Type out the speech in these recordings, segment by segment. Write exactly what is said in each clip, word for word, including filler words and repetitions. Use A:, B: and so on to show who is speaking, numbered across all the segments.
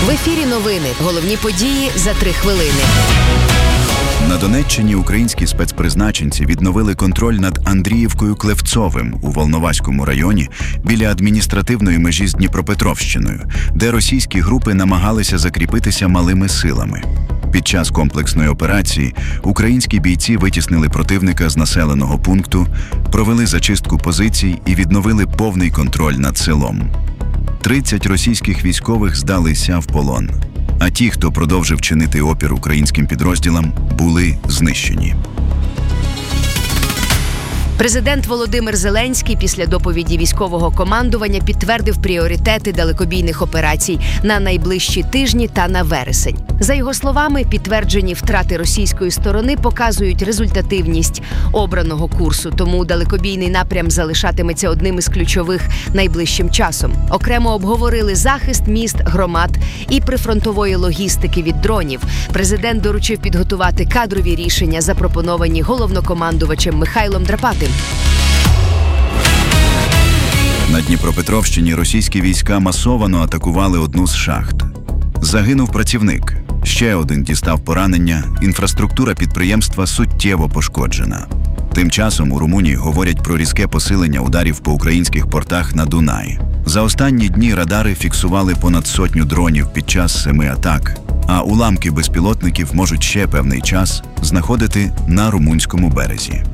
A: В ефірі новини. Головні події за три хвилини.
B: На Донеччині українські спецпризначенці відновили контроль над Андріївкою-Клевцовим у Волноваському районі біля адміністративної межі з Дніпропетровщиною, де російські групи намагалися закріпитися малими силами. Під час комплексної операції українські бійці витіснили противника з населеного пункту, провели зачистку позицій і відновили повний контроль над селом. тридцять російських військових здалися в полон, а ті, хто продовжив чинити опір українським підрозділам, були знищені.
A: Президент Володимир Зеленський після доповіді військового командування підтвердив пріоритети далекобійних операцій на найближчі тижні та на вересень. За його словами, підтверджені втрати російської сторони показують результативність обраного курсу, тому далекобійний напрям залишатиметься одним із ключових найближчим часом. Окремо обговорили захист міст, громад і прифронтової логістики від дронів. Президент доручив підготувати кадрові рішення, запропоновані головнокомандувачем Михайлом Драпатим.
B: На Дніпропетровщині російські війська масовано атакували одну з шахт. Загинув працівник. Ще один дістав поранення. Інфраструктура підприємства суттєво пошкоджена. Тим часом у Румунії говорять про різке посилення ударів по українських портах на Дунаї. За останні дні радари фіксували понад сотню дронів під час семи атак, а уламки безпілотників можуть ще певний час знаходити на румунському березі.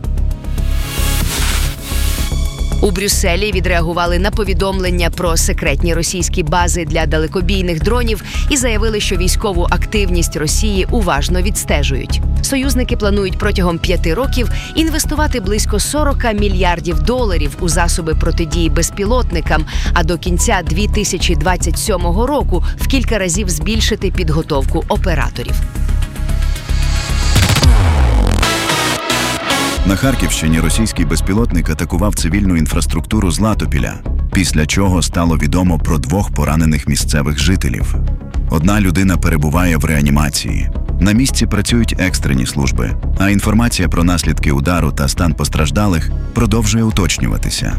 A: У Брюсселі відреагували на повідомлення про секретні російські бази для далекобійних дронів і заявили, що військову активність Росії уважно відстежують. Союзники планують протягом п'яти років інвестувати близько сорок мільярдів доларів у засоби протидії безпілотникам, а до кінця дві тисячі двадцять сьомого року в кілька разів збільшити підготовку операторів.
B: На Харківщині російський безпілотник атакував цивільну інфраструктуру Златопіля, після чого стало відомо про двох поранених місцевих жителів. Одна людина перебуває в реанімації. На місці працюють екстрені служби, а інформація про наслідки удару та стан постраждалих продовжує уточнюватися.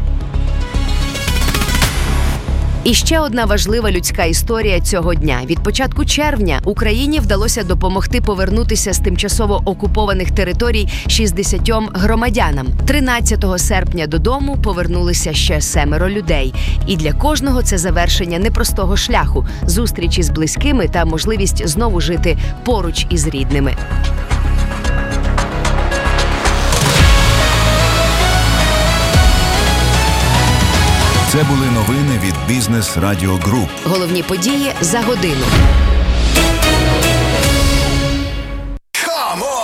A: І ще одна важлива людська історія цього дня. Від початку червня Україні вдалося допомогти повернутися з тимчасово окупованих територій шістдесятьом громадянам. тринадцятого серпня додому повернулися ще семеро людей. І для кожного це завершення непростого шляху, зустрічі з близькими та можливість знову жити поруч із рідними.
B: Це були новини від Бізнес Радіо Груп.
A: Головні події за годину.